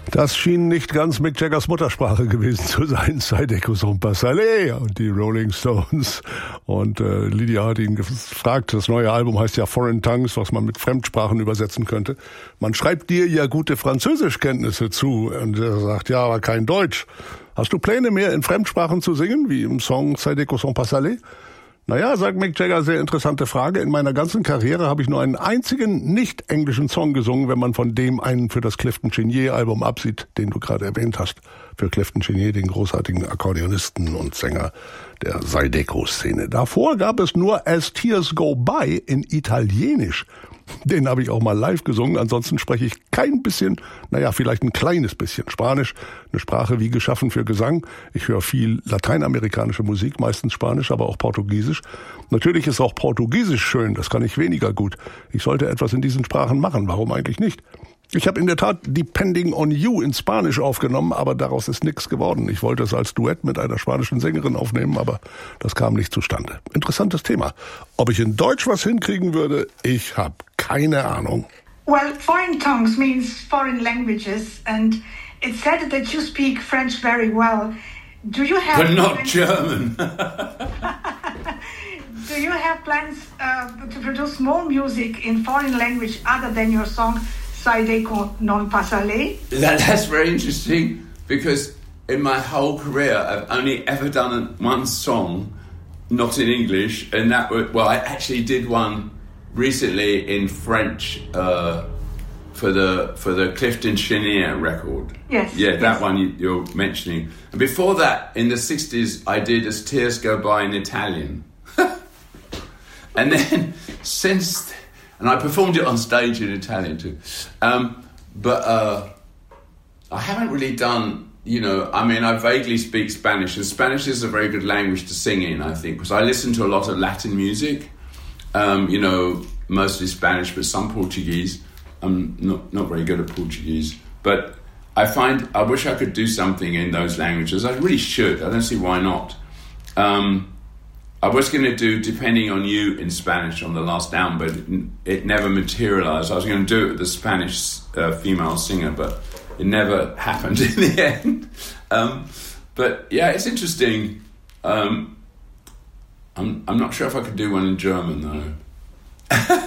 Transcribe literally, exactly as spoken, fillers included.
Das schien nicht ganz Mick Jaggers Muttersprache gewesen zu sein. Zydeco son pas aller und die Rolling Stones. Und äh, Lydia hat ihn gefragt, das neue Album heißt ja Foreign Tongues, was man mit Fremdsprachen übersetzen könnte. Man schreibt dir ja gute Französischkenntnisse zu. Und er sagt, ja, aber kein Deutsch. Hast du Pläne, mehr in Fremdsprachen zu singen, wie im Song Zydeco son pas aller? Naja, sagt Mick Jagger, sehr interessante Frage. In meiner ganzen Karriere habe ich nur einen einzigen nicht-englischen Song gesungen, wenn man von dem einen für das Clifton Chenier-Album absieht, den du gerade erwähnt hast. Für Clifton Chenier, den großartigen Akkordeonisten und Sänger der Zydeco-Szene. Davor gab es nur As Tears Go By in Italienisch. Den habe ich auch mal live gesungen. Ansonsten spreche ich kein bisschen, naja, vielleicht ein kleines bisschen Spanisch. Eine Sprache wie geschaffen für Gesang. Ich höre viel lateinamerikanische Musik, meistens Spanisch, aber auch Portugiesisch. Natürlich ist auch Portugiesisch schön, das kann ich weniger gut. Ich sollte etwas in diesen Sprachen machen, warum eigentlich nicht? Ich habe in der Tat Depending on You in Spanisch aufgenommen, aber daraus ist nichts geworden. Ich wollte es als Duett mit einer spanischen Sängerin aufnehmen, aber das kam nicht zustande. Interessantes Thema. Ob ich in Deutsch was hinkriegen würde, ich habe keine Ahnung. Well, foreign tongues means foreign languages, and it's said that you speak French very well. Do you have... But not German. Do you have plans uh, to produce more music in foreign language other than your song Zydeco non pas aller? That, that's very interesting, because in my whole career I've only ever done one song not in English, and that was, well, I actually did one recently in French uh, for the for the Clifton Chenier record. Yes. Yeah, that yes. one you, you're mentioning. And before that, in the sixties, I did As Tears Go By in Italian. And then since... And I performed it on stage in Italian too. Um, but uh, I haven't really done, you know, I mean, I vaguely speak Spanish, and Spanish is a very good language to sing in, I think, because I listen to a lot of Latin music, um, you know, mostly Spanish, but some Portuguese. I'm not, not very good at Portuguese. But I find, I wish I could do something in those languages. I really should. I don't see why not. Um, I was going to do Depending on You in Spanish on the last album, but it, it never materialized. I was going to do it with a Spanish uh, female singer, but it never happened in the end. Um, but yeah, it's interesting. Um, I'm, I'm not sure if I could do one in German, though.